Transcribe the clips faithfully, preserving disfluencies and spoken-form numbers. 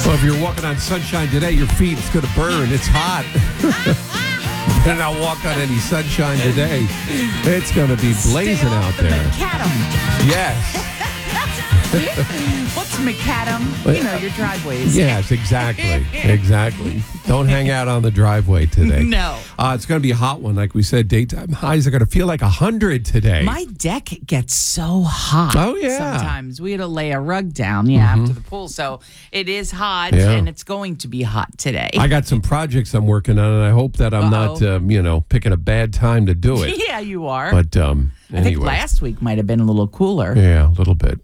Well, if you're walking on sunshine today, your feet, it's going to burn. It's hot. You better not walk on any sunshine today. It's going to be blazing out the there. Macadam. Yes. What's macadam? You know, your driveways. Yes, exactly. Exactly. Don't hang out on the driveway today. No. Uh, it's going to be a hot one. Like we said, daytime highs are going to feel like one hundred today. My deck gets so hot. Oh, yeah. Sometimes we had to lay a rug down, yeah, Mm-hmm. after the pool. So it is hot, Yeah. and it's going to be hot today. I got some projects I'm working on, and I hope that I'm Uh-oh. not, um, you know, picking a bad time to do it. Yeah, you are. But um, I think anyway. last week might have been a little cooler. Yeah, a little bit.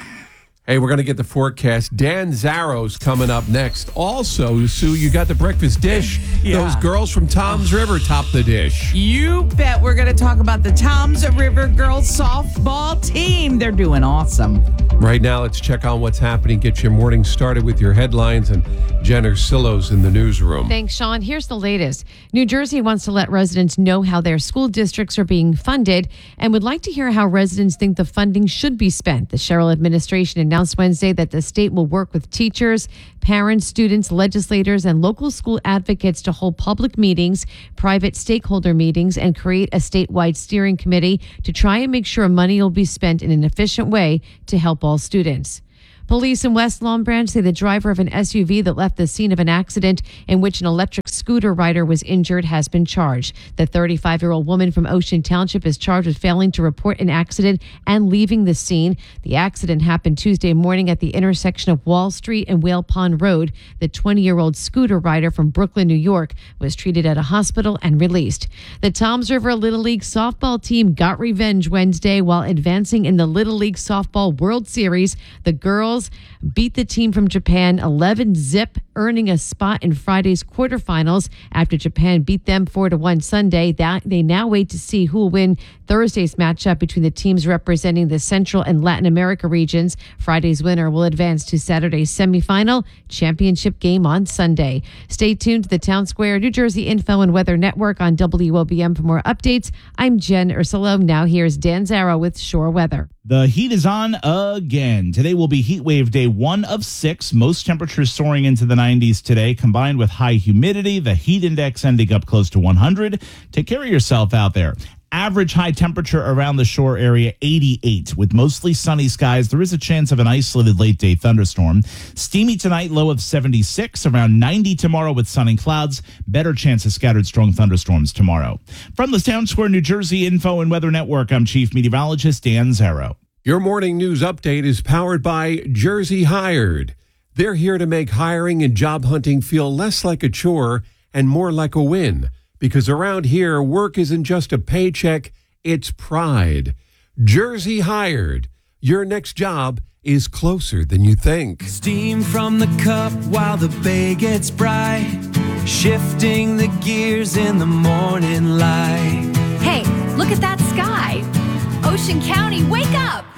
Hey, we're going to get the forecast. Dan Zaro's coming up next. Also, Sue, you got the breakfast dish. Yeah. Those girls from Tom's River top the dish. You bet we're going to talk about the Toms River girls softball team. They're doing awesome. Right now, let's check on what's happening. Get your morning started with your headlines, and Jen Ursillo's in the newsroom. Thanks, Sean. Here's the latest. New Jersey wants to let residents know how their school districts are being funded and would like to hear how residents think the funding should be spent. The Sherrill administration announced Wednesday that the state will work with teachers, parents, students, legislators, and local school advocates to hold public meetings, private stakeholder meetings, and create a statewide steering committee to try and make sure money will be spent in an efficient way to help all students. Police in West Long Branch say the driver of an S U V that left the scene of an accident in which an electric scooter rider was injured has been charged. The thirty-five-year-old woman from Ocean Township is charged with failing to report an accident and leaving the scene. The accident happened Tuesday morning at the intersection of Wall Street and Whale Pond Road. The twenty-year-old scooter rider from Brooklyn, New York, was treated at a hospital and released. The Toms River Little League softball team got revenge Wednesday while advancing in the Little League Softball World Series. The girls beat the team from Japan eleven zip, earning a spot in Friday's quarterfinals after Japan beat them four to one Sunday. That they now wait to see who will win Thursday's matchup between the teams representing the Central and Latin America regions. Friday's winner will advance to Saturday's semifinal championship game on Sunday. Stay tuned to the Town Square New Jersey Info and Weather Network on W O B M for more updates. I'm Jen Ursillo. Now here's Dan Zaro with Shore Weather. The heat is on again. Today will be heat wave day one of six. Most temperatures soaring into the nineties today, combined with high humidity, the heat index ending up close to one hundred. Take care of yourself out there. Average high temperature around the shore area, eighty-eight. With mostly sunny skies, there is a chance of an isolated late-day thunderstorm. Steamy tonight, low of seventy-six. Around ninety tomorrow with sunny clouds. Better chance of scattered strong thunderstorms tomorrow. From the Town Square, New Jersey Info and Weather Network, I'm Chief Meteorologist Dan Zaro. Your morning news update is powered by Jersey Hired. They're here to make hiring and job hunting feel less like a chore and more like a win. Because around here, work isn't just a paycheck, it's pride. Jersey Hired. Your next job is closer than you think. Steam from the cup while the bay gets bright, shifting the gears in the morning light. Hey, look at that sky. Ocean County, wake up!